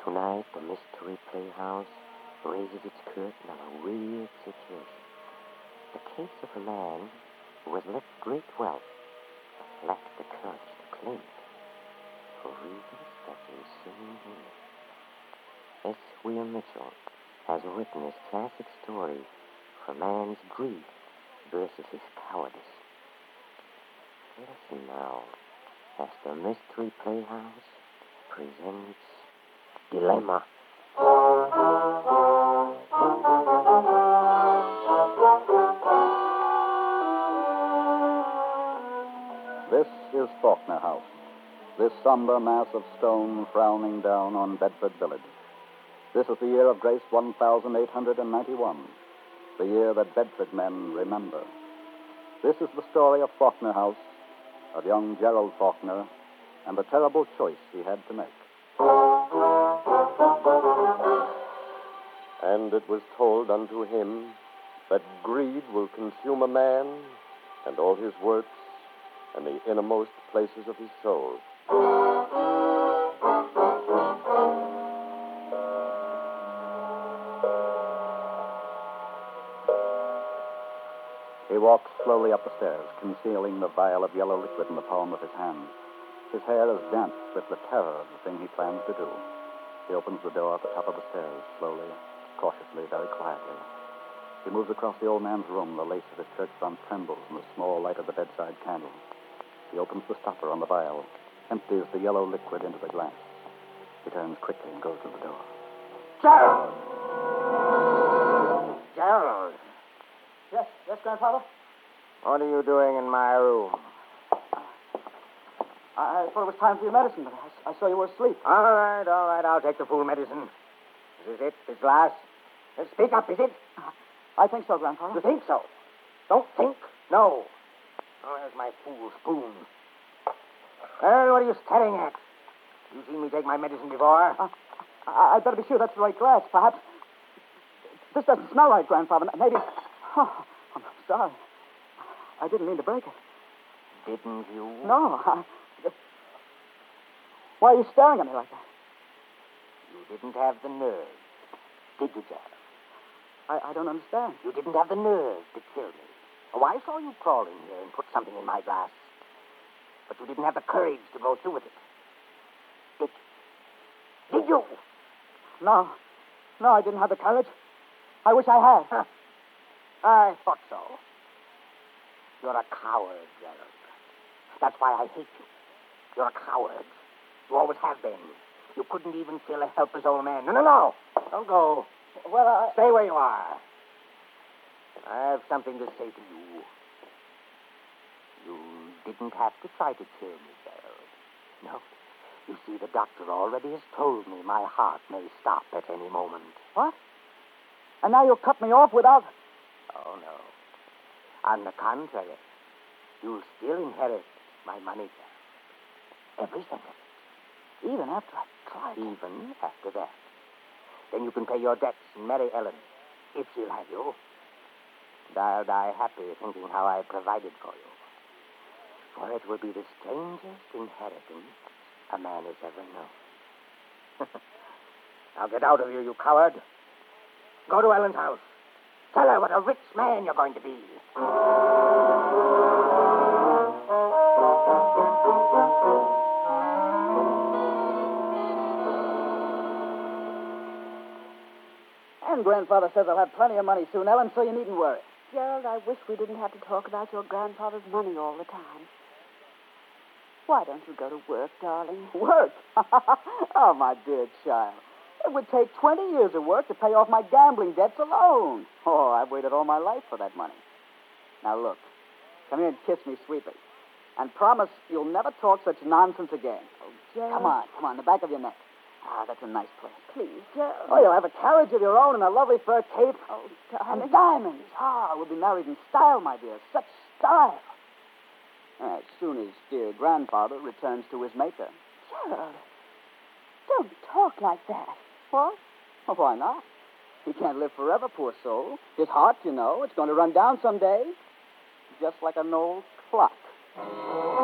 Tonight, the Mystery Playhouse raises its curtain on a weird situation. The case of a man who has left great wealth but lacked the courage to claim it for reasons that will soon hear. S. William Mitchell has written his classic story for man's greed versus his cowardice. Listen now as the Mystery Playhouse presents Dilemma. This is Faulkner House, this somber mass of stone frowning down on Bedford Village. This is the year of grace 1891, the year that Bedford men remember. This is the story of Faulkner House, of young Gerald Faulkner, and the terrible choice he had to make. And it was told unto him that greed will consume a man and all his works and the innermost places of his soul. He walks slowly up the stairs, concealing the vial of yellow liquid in the palm of his hand. His hair is damp with the terror of the thing he plans to do. He opens the door at the top of the stairs, slowly, cautiously, very quietly. He moves across the old man's room. The lace of his shirt front trembles in the small light of the bedside candle. He opens the stopper on the vial, empties the yellow liquid into the glass. He turns quickly and goes to the door. Gerald! Gerald! Yes, Grandfather? What are you doing in my room? I thought it was time for your medicine, but I saw you were asleep. All right. I'll take the fool medicine. Is it? This glass? Speak up, is it? I think so, Grandfather. You think so? Don't think? No. Oh, there's my fool spoon. Well, what are you staring at? You seen me take my medicine before? I'd better be sure that's the right glass. Perhaps. This doesn't smell right, Grandfather. Maybe. Oh, I'm sorry. I didn't mean to break it. Didn't you? No. Why are you staring at me like that? You didn't have the nerve, did you, Gerald? I don't understand. You didn't have the nerve to kill me. Oh, I saw you crawl in here and put something in my glass. But you didn't have the courage to go through with it. Did you? No, I didn't have the courage. I wish I had. Huh. I thought so. You're a coward, Gerald. That's why I hate you. You're a coward. You always have been. You couldn't even kill a helpless old man. No. Don't go. Well, Stay where you are. I have something to say to you. You didn't have to try to kill me, Gerald. No. You see, the doctor already has told me my heart may stop at any moment. What? And now you'll cut me off without... Oh, no. On the contrary, you'll still inherit my money, Gerald. Every cent of it. Even after I tried. Even after that. Then you can pay your debts and marry Ellen, if she'll have you. And I'll die happy thinking how I provided for you. For it will be the strangest inheritance a man has ever known. Now get out of here, you coward. Go to Ellen's house. Tell her what a rich man you're going to be. And Grandfather says I'll have plenty of money soon, Ellen, so you needn't worry. Gerald, I wish we didn't have to talk about your grandfather's money all the time. Why don't you go to work, darling? Work? Oh, my dear child. It would take 20 years of work to pay off my gambling debts alone. Oh, I've waited all my life for that money. Now, look. Come here and kiss me sweetly. And promise you'll never talk such nonsense again. Oh, Gerald. Come on, the back of your neck. Ah, that's a nice place. Please, Gerald. Oh, you'll have a carriage of your own and a lovely fur cape. Oh, darling. And diamonds. Ah, we'll be married in style, my dear. Such style. As soon as dear grandfather returns to his maker. Gerald, don't talk like that. What? Well, why not? He can't live forever, poor soul. His heart, you know, it's going to run down someday. Just like an old clock.